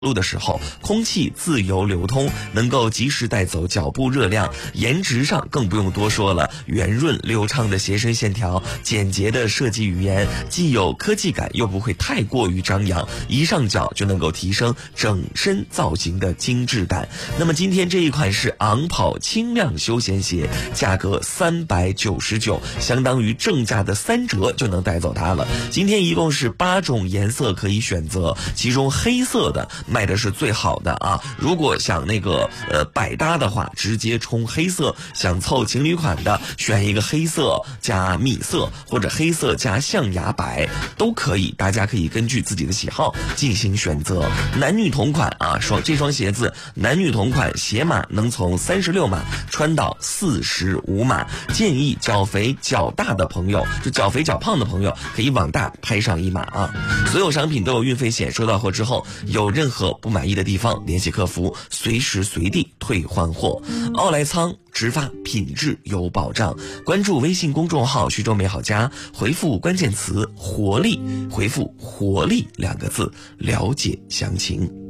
路的时候，空气自由流通，能够及时带走脚部热量。颜值上更不用多说了，圆润流畅的鞋身线条，简洁的设计语言，既有科技感，又不会太过于张扬，一上脚就能够提升整身造型的精致感。那么今天这一款是昂跑轻量休闲鞋，价格399，相当于正价的3折就能带走它了。今天一共是8种颜色可以选择，其中黑色的卖的是最好的啊！如果想那个百搭的话，直接冲黑色；想凑情侣款的，选一个黑色加米色，或者黑色加象牙白都可以。大家可以根据自己的喜好进行选择。男女同款啊，这双鞋子男女同款，鞋码能从36码穿到45码。建议脚肥脚大的朋友，就脚肥脚胖的朋友，可以往大拍上1码啊！所有商品都有运费险，收到货之后有任何不满意的地方，联系客服，随时随地退换货。奥莱仓直发，品质有保障。关注微信公众号徐州美好家，回复关键词活力，回复活力2个字，了解详情。